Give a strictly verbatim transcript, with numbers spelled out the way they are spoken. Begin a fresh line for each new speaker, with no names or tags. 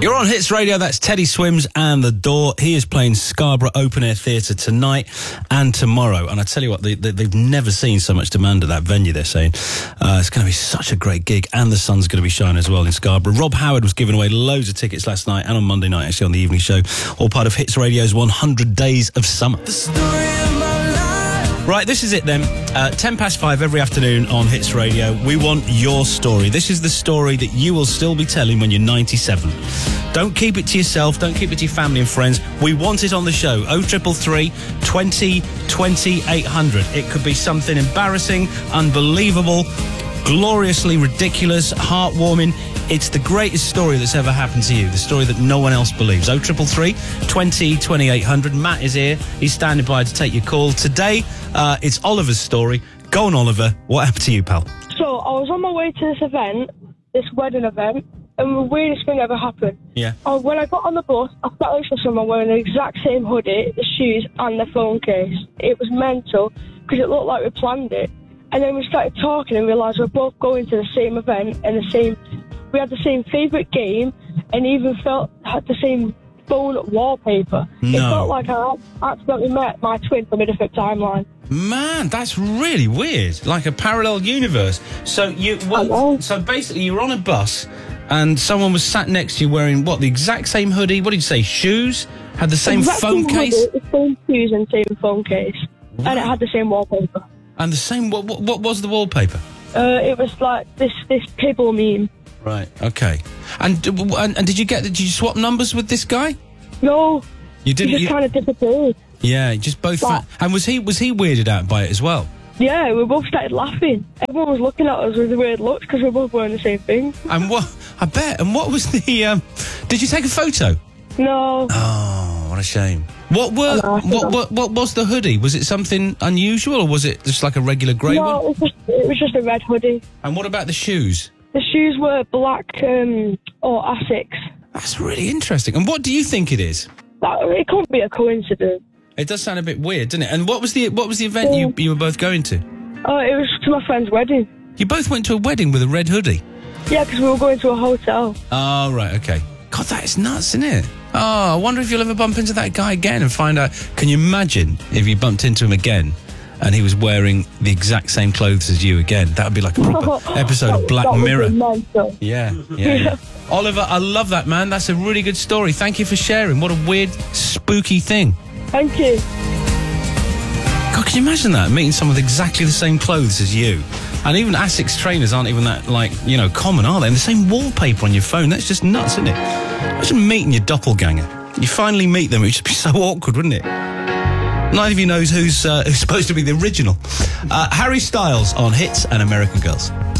You're on Hits Radio, that's Teddy Swims and The Door. He is playing Scarborough Open Air Theatre tonight and tomorrow. And I tell you what, they, they, they've never seen so much demand at that venue, they're saying. Uh, it's going to be such a great gig, and the sun's going to be shining as well in Scarborough. Rob Howard was giving away loads of tickets last night and on Monday night, actually, on the evening show. All part of Hits Radio's one hundred Days of Summer. The story of my life. Right, this is it then. Uh, ten past five every afternoon on Hits Radio. We want your story. This is the story that you will still be telling when you're ninety-seven. Don't keep it to yourself. Don't keep it to your family and friends. We want it on the show. oh three three, twenty, twenty, eight hundred. It could be something embarrassing, unbelievable, gloriously ridiculous, heartwarming. It's the greatest story that's ever happened to you. The story that no one else believes. oh three three, twenty, twenty, eight hundred. Matt is here. He's standing by to take your call. Today, uh, it's Oliver's story. Go on, Oliver. What happened to you, pal?
So, I was on my way to this event, this wedding event, and the weirdest thing ever happened.
Yeah.
Uh, when I got on the bus, I sat next to someone wearing the exact same hoodie, the shoes, and the phone case. It was mental, because it looked like we planned it. And then we started talking and realised we're both going to the same event and the same... We had the same favourite game and even felt had the same phone wallpaper.
No.
It felt like I accidentally met my twin from a different timeline.
Man, that's really weird. Like a parallel universe. So you, well, so basically, you were on a bus, and someone was sat next to you wearing what? The exact same hoodie. What did you say? Shoes? Had the same
exact
phone
same
case.
Hoodie, the same shoes and same phone case, wow. And it had the same wallpaper.
And the same. What? What, what was the wallpaper?
Uh, it was like this this Pibble meme.
Right. Okay. And, and and did you get? Did you swap numbers with this guy?
No.
You didn't.
He just
you,
kind of disappeared.
Yeah. Just both.
Like,
fa- and was he was he weirded out by it as well?
Yeah, we both started laughing. Everyone was looking at us with weird looks because we were both wearing the same thing.
And what? I bet. And what was the? Um, did you take a photo?
No.
Oh, what a shame. What were? What, what what was the hoodie? Was it something unusual, or was it just like a regular grey
no,
one?
No, it, it was just a red hoodie.
And what about the shoes?
The shoes were black um, or Asics.
That's really interesting. And what do you think it is?
That, it can't be a coincidence.
It does sound a bit weird, doesn't it? And what was the what was the event um, you you were both going to?
Oh, uh, it was to my friend's wedding.
You both went to a wedding with a red hoodie?
Yeah, because we were going to a hotel.
Oh, right, okay. God, that is nuts, isn't it? Oh, I wonder if you'll ever bump into that guy again and find out. Can you imagine if you bumped into him again and he was wearing the exact same clothes as you again? That would be like a proper episode of Black
that
Mirror.
Mental.
Yeah, yeah, yeah. Oliver, I love that, man. That's a really good story. Thank you for sharing. What a weird, spooky thing.
Thank you.
God, can you imagine that? Meeting someone with exactly the same clothes as you. And even Asics trainers aren't even that, like, you know, common, are they? And the same wallpaper on your phone. That's just nuts, isn't it? Imagine meeting your doppelganger. You finally meet them. It would just be so awkward, wouldn't it? Neither of you knows who's, uh, who's supposed to be the original. Uh, Harry Styles on Hits and American Girls.